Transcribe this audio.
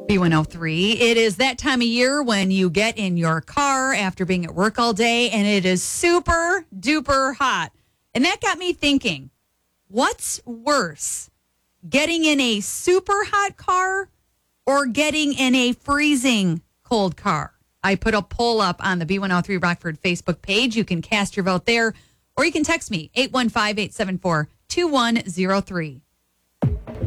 B103. It is that time of year when you get in your car after being at work all day and it is super duper hot. And that got me thinking, what's worse, getting in a super hot car or getting in a freezing cold car? I put a poll up on the B103 Rockford Facebook page. You can cast your vote there, or you can text me, 815-874-2103.